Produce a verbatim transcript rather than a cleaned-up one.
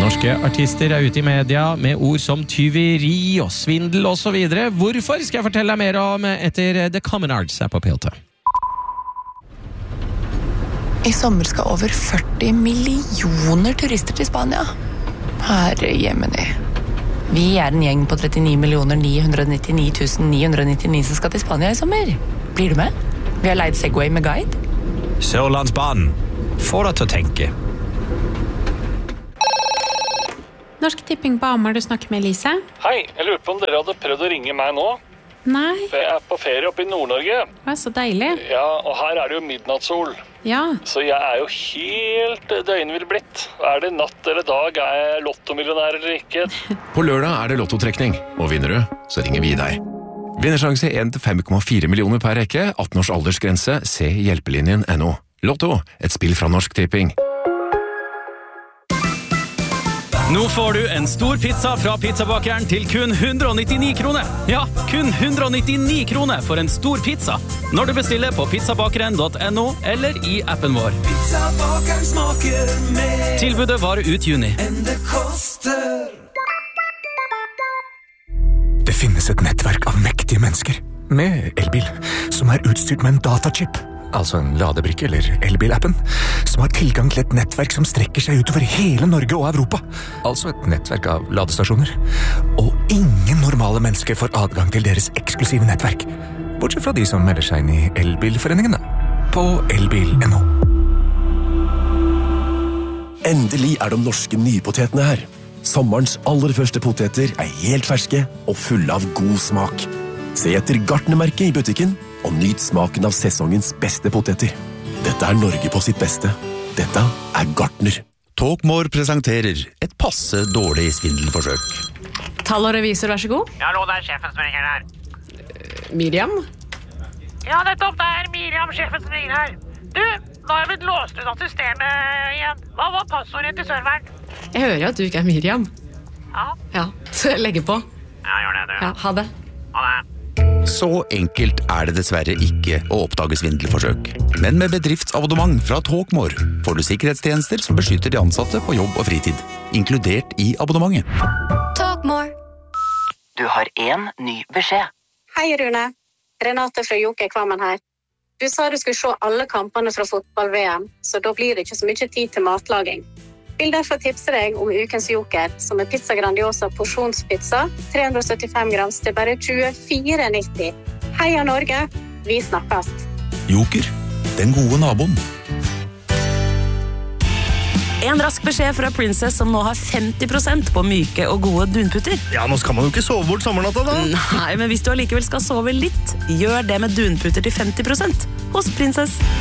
Norske artister er ute i media med ord som tyveri og svindel og så videre. Hvorfor skal jeg fortelle deg mer om etter The Common Arts er på P L T. I sommer skal over førti millioner turister til Spania. Herre jemini. Vi er en gjeng på trettini millioner ni hundre nittini tusen ni hundre nittini som skal til Spania i sommer. Blir du med? Vi har leid Segway med guide. Sørlandsbanen. Få deg til å tenke. Norsk Tipping på Hamar, du snakker med Elise. Hei, jeg lurer på om dere hadde prøvd å ringe meg nå. Nei. Jeg er på ferie oppe i Nord-Norge. Det er så deilig. Ja, og her er det jo midnattssol. Ja. Så jeg er jo helt døgnvill blitt. Er det natt eller dag? Er jeg lottomillionær eller ikke? På lørdag er det lottotrekning, og vinner du, så ringer vi deg. Vinnersjanse en til fem komma fire millioner per rekke, atten års aldersgrense, se hjelpelinjen punktum no. Lotto, et spill fra Norsk Tipping. Nå får du en stor pizza fra pizzabakeren til kun hundre nittini kroner. Ja, kun hundre nittini kroner for en stor pizza. Når du bestiller på pizzabakeren punktum no eller i appen vår. Pizzabakeren smaker mer Tilbudet varer ut juni. enn det koster. Det finnes et nettverk av mektige mennesker med elbil som er utstyrt med en datachip, altså en ladebrikke eller elbilappen, som har tilgang til et nettverk som strekker seg utover hele Norge og Europa. Altså et nettverk av ladestasjoner. Og ingen normale mennesker får adgang til deres eksklusive nettverk, bortsett fra de som melder seg inn i elbilforeningen da, på elbil punktum no. Endelig er de norske nypotetene her. Sommerens aller første poteter er helt ferske og fulle av god smak. Se etter Gartnermerket i butikken og nyt smaken av sesongens beste poteter. Dette er Norge på sitt beste. Dette er Gartner. Talkmore presenterer et passe dårlig svindelforsøk. Tall og revisor, vær så god. Ja, nå, det er sjefen som ringer her. Miriam? Ja, nettopp, det er Miriam, sjefen som ringer her. Du, nå har jeg blitt låst ut av systemet igjen. Hva var passordet til serveren? Jeg hører jo at du ikke er Miriam. Ja. Ja, så jeg legger på. Ja, gjør det, du. Ja, ha det. Ha det. Så enkelt er det dessverre ikke å oppdage svindelforsøk. Men med bedriftsabonnement fra Talkmore får du sikkerhetstjenester som beskytter de ansatte på jobb og fritid, inkludert i abonnementet. Talkmore. Du har en ny beskjed. Hei, Rune. Renate fra Joker Kvammen her. Du sa du skulle se alle kampene fra fotball-V M, så da blir det ikke så mye tid til matlaging. Vil derfor tipse deg om ukens Joker, som er pizza grandiosa porsjonspizza, tre hundre syttifem grams til bare tjuefire nitti. Heia Norge, vi snakkes. Joker, den gode naboen. En rask beskjed fra Princess som nå har femti prosent på myke og gode dunputter. Ja, nå skal man jo ikke sove bort sommernatta da. Nei, men hvis du allikevel skal sove litt, gjør det med dunputter til femti prosent hos Princess.